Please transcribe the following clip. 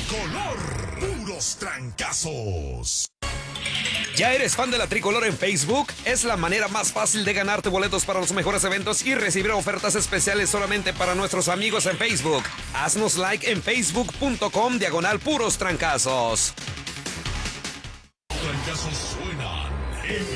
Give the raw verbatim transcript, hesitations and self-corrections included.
Tricolor, puros trancazos. ¿Ya eres fan de la Tricolor en Facebook? Es la manera más fácil de ganarte boletos para los mejores eventos y recibir ofertas especiales solamente para nuestros amigos en Facebook. Haznos like en facebook punto com diagonal puros trancazos. Trancazos suenan en